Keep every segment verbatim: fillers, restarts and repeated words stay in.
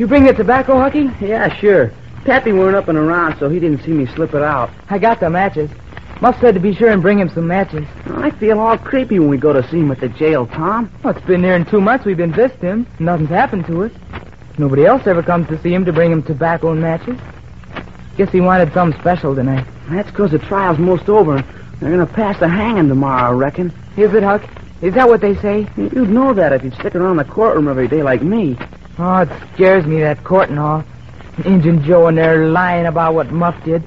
You bring the tobacco, Hucky? Yeah, sure. Pappy weren't up and around, so he didn't see me slip it out. I got the matches. Muff said to be sure and bring him some matches. I feel all creepy when we go to see him at the jail, Tom. Well, it's been nearing two months we've been visiting him. Nothing's happened to us. Nobody else ever comes to see him to bring him tobacco and matches. Guess he wanted something special tonight. That's because the trial's most over. They're going to pass the hanging tomorrow, I reckon. Is it, Huck? Is that what they say? You'd know that if you'd stick around the courtroom every day like me. Oh, it scares me, that court and all. Injun Joe and they're lying about what Muff did.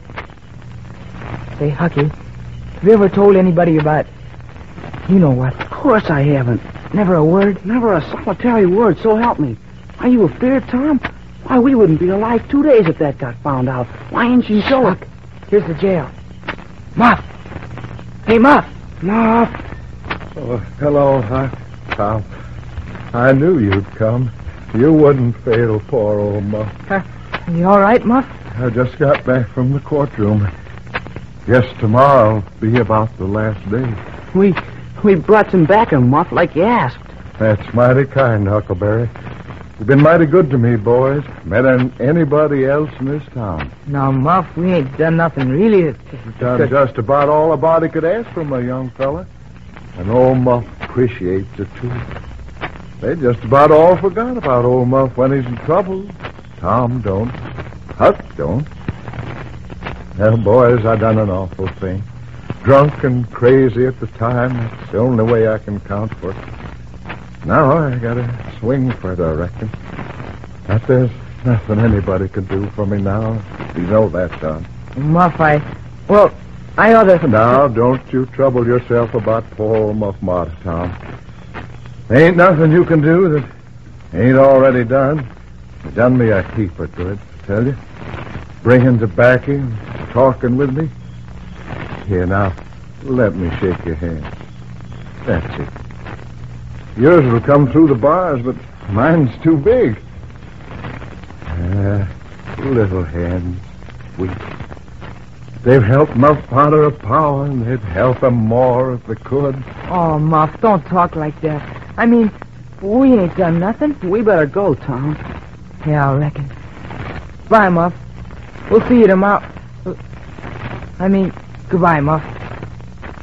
Say, Hucky, have you ever told anybody about... You know what? Of course I haven't. Never a word? Never a solitary word, so help me. Are you afeard, Tom? Why, we wouldn't be alive two days if that got found out. Why ain't you show it? Here's the jail. Muff! Hey, Muff! Muff! Oh, hello, huh, Tom. I knew you'd come. You wouldn't fail poor old Muff. Uh, you all right, Muff? I just got back from the courtroom. Guess tomorrow'll be about the last day. We we brought some back, Muff, like you asked. That's mighty kind, Huckleberry. You've been mighty good to me, boys. Better than anybody else in this town. Now, Muff, we ain't done nothing really. You've done just about all a body could ask from a young fella. And old Muff appreciates it, too. They just about all forgot about old Muff when he's in trouble. Tom don't. Huck don't. Well, boys, I done an awful thing. Drunk and crazy at the time. That's the only way I can count for it. Now I gotta swing for it, I reckon. But there's nothing anybody can do for me now. You know that, Tom. Muff, I... Well, I ought to... Now, don't you trouble yourself about poor old Muff Marty, Tom. There ain't nothing you can do that ain't already done. You done me a heap of good, I tell you. Bringing tobacco and talking with me. Here, now, let me shake your hand. That's it. Yours will come through the bars, but mine's too big. Uh, little hands, weak. They've helped Muff out of power, and they'd help him more if they could. Oh, Muff, don't talk like that. I mean, we ain't done nothing. We better go, Tom. Yeah, I reckon. Bye, Muff. We'll see you tomorrow. I mean, goodbye, Muff.